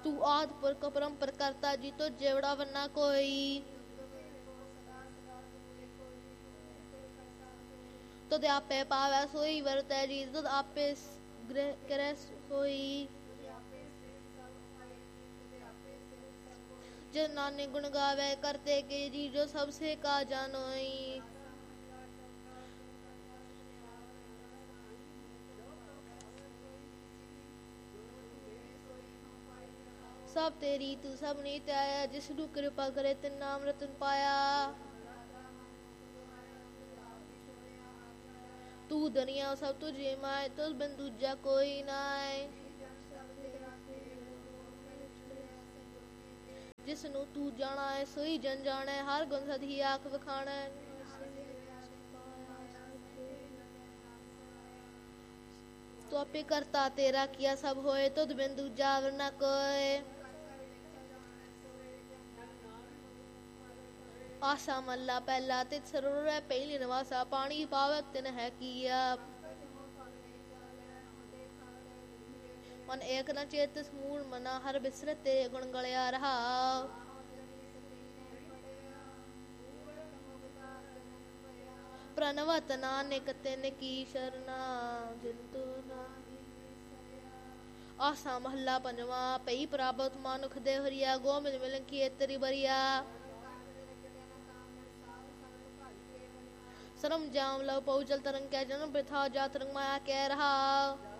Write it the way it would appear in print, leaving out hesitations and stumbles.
तू आद पुरख परम्पर करता जी तो जेवड़ा वन्ना कोई तुद आपे पावै सोई वरतै जी तुद आपे करे सोई जिन नाने गुण गावे करते के जी जो सबसे का जानोई सब तेरी तू सब नीत आया जिसनु कृपा करे तिन नाम रतन पाया तू दुनिया सब तुझे माए तुझ बिन दूजा कोई नाए जिसनु तू जाना है सोई जन जाने हर गुण सद ही आख वखाना तो आपे करता तेरा किया सब होए तुद बिन दूजा वरना कोई आसा मल्ला पहला तित सरोवर है पहली नवासा पानी पावे तिन है किया मन एक न चेतस मूल मना हर बिसरते गुण गलिया रहा प्रणवत नानक तिन की शरणा जिंतु ना आसा महला पंजवा पई प्राप्त मानुख दे हरिया गोमिल मिलन की तेरी बरिया सरम जाम लव पहुचल तरंग के जन्म प्रथा जा तरंग माया कह रहा